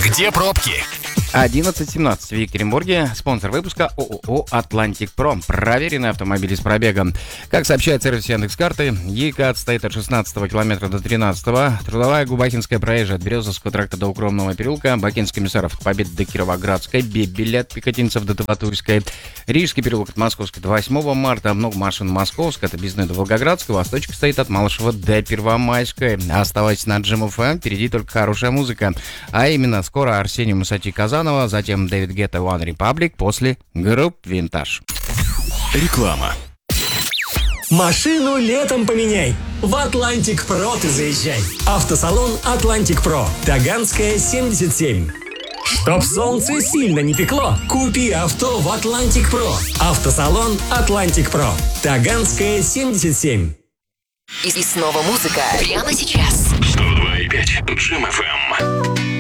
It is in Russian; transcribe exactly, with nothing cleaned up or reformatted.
Где пробки? одиннадцать семнадцать в Екатеринбурге. Спонсор выпуска ООО «Атлантик Пром». Проверенный автомобиль с пробегом. Как сообщает сервис Яндекс.Карты, ЕКАТ стоит от шестнадцатого километра до тринадцатого. Трудовая Губахинская проезжая от Березовского тракта до Укромного переулка. Бакинский комиссаров от Победы до Кировоградской. Бебель от Пехотинцев до Таватурской. Рижский переулок от Московской до восьмого марта. Много машин Московской. Это Бизнес до Волгоградской. Восточка стоит от Малышева до Первомайской. Оставайтесь на Джим эф эм. Впереди только хорошая музыка. А именно скоро Арсений Мусачи Казанова, затем Дэвид Гетта, One Republic, после групп Винтаж. Реклама. Машину летом поменяй. В Атлантик Про ты заезжай. Автосалон Атлантик Про. Таганская, семьдесят семь. Чтоб солнце сильно не пекло, купи авто в Атлантик Про. Автосалон Атлантик Про. Таганская, семьдесят семь. И, и снова музыка прямо сейчас. сто два и пять Джим эф эм.